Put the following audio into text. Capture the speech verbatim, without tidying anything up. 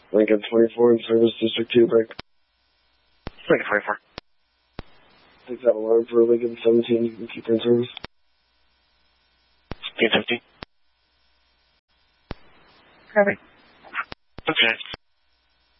Lincoln twenty-four in service, District two, break. Lincoln twenty-four. Please have alarm for Lincoln seventeen, you can keep her in service. Lincoln seventeen. Perfect. Okay.